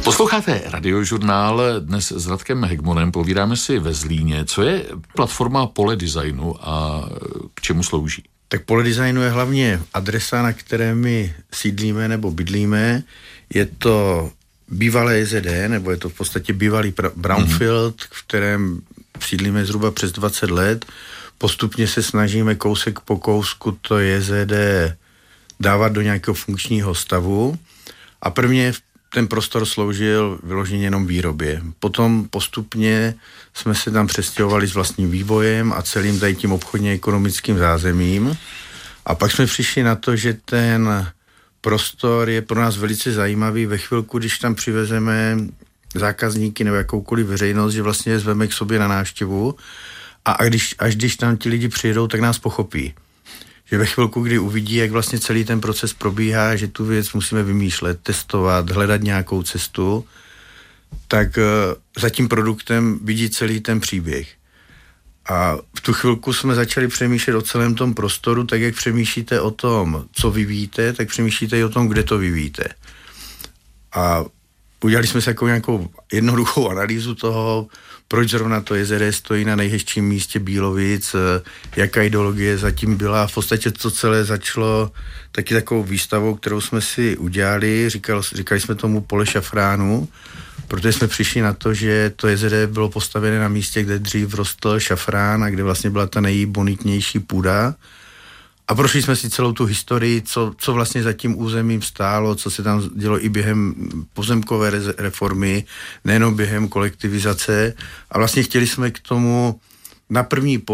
Posloucháte Radiožurnál, dnes s Radkem Hegmonem, povídáme si ve Zlíně. Co je platforma Pole designu a k čemu slouží? Tak Pole designu je hlavně adresa, na které my sídlíme nebo bydlíme. Je to bývalé JZD, nebo je to v podstatě bývalý brownfield, v kterém sídlíme zhruba přes 20 let. Postupně se snažíme kousek po kousku to JZD dávat do nějakého funkčního stavu. A prvně ten prostor sloužil vyloženě jenom výrobě. Potom postupně jsme se tam přestěhovali s vlastním vývojem a celým tady tím obchodně ekonomickým zázemím. A pak jsme přišli na to, že ten prostor je pro nás velice zajímavý ve chvilku, když tam přivezeme zákazníky nebo jakoukoliv veřejnost, že vlastně je zveme k sobě na návštěvu a až když tam ti lidi přijedou, tak nás pochopí. Že ve chvilku, kdy uvidí, jak vlastně celý ten proces probíhá, že tu věc musíme vymýšlet, testovat, hledat nějakou cestu, tak za tím produktem vidí celý ten příběh. A v tu chvilku jsme začali přemýšlet o celém tom prostoru, tak jak přemýšlíte o tom, co vyvíjíte, tak přemýšlíte i o tom, kde to vyvíjíte. A udělali jsme si jako nějakou jednoduchou analýzu toho, proč zrovna to JZD stojí na nejhezčím místě Bílovic, jaká ideologie zatím byla. V podstatě to celé začalo taky takovou výstavou, kterou jsme si udělali, říkali jsme tomu Pole šafránu, protože jsme přišli na to, že to JZD bylo postavené na místě, kde dřív rostl šafrán a kde vlastně byla ta nejbonitnější půda. A prošli jsme si celou tu historii, co vlastně za tím územím stálo, co se tam dělo i během pozemkové reformy, nejenom během kolektivizace. A vlastně chtěli jsme k tomu na první